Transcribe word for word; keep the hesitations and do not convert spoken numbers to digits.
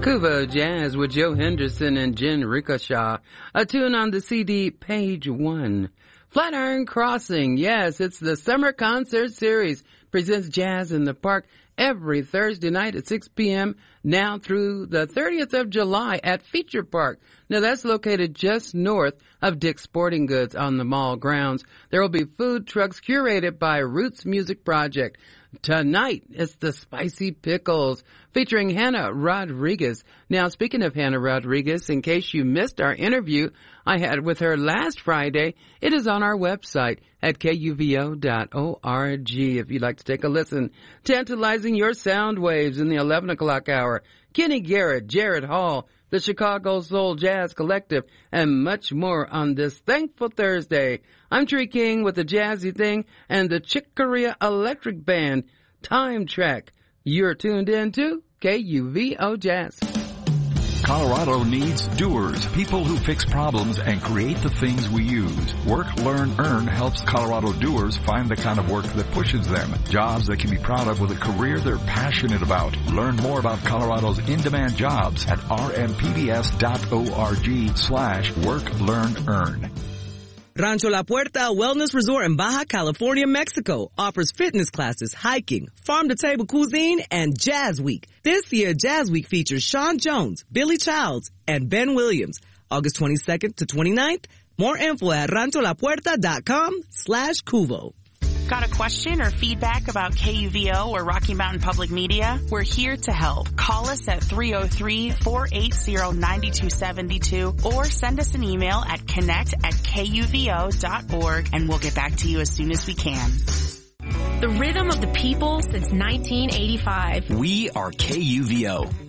Cuba Jazz with Joe Henderson and Jen Ricochet. A tune on the C D, Page One. Flatiron Crossing. Yes, it's the summer concert series. Presents Jazz in the Park every Thursday night at six p.m. now through the thirtieth of July at Feature Park. Now, that's located just north of Dick's Sporting Goods on the mall grounds. There will be food trucks curated by Roots Music Project. Tonight, it's the Spicy Pickles featuring Hannah Rodriguez. Now, speaking of Hannah Rodriguez, in case you missed our interview I had with her last Friday, it is on our website at K U V O dot org if you'd like to take a listen. Tantalizing your sound waves in the eleven o'clock hour. Kenny Garrett, Jared Hall, the Chicago Soul Jazz Collective, and much more on this Thankful Thursday. I'm Tree King with the Jazzy Thing and the Chick Corea Electric Band, Time Track. You're tuned in to K U V O Jazz. Colorado needs doers, people who fix problems and create the things we use. Work, Learn, Earn helps Colorado doers find the kind of work that pushes them. Jobs they can be proud of with a career they're passionate about. Learn more about Colorado's in-demand jobs at r m p b s dot org slash work, learn, earn. Rancho La Puerta Wellness Resort in Baja California, Mexico offers fitness classes, hiking, farm-to-table cuisine, and Jazz Week. This year, Jazz Week features Sean Jones, Billy Childs, and Ben Williams, August twenty-second to twenty-ninth. More info at rancho la puerta dot com slash cuvo. Got a question or feedback about K U V O or Rocky Mountain Public Media? We're here to help. Call us at three oh three, four eight zero, nine two seven two or send us an email at connect at K U V O dot org and we'll get back to you as soon as we can. The rhythm of the people since nineteen eighty-five. We are K U V O.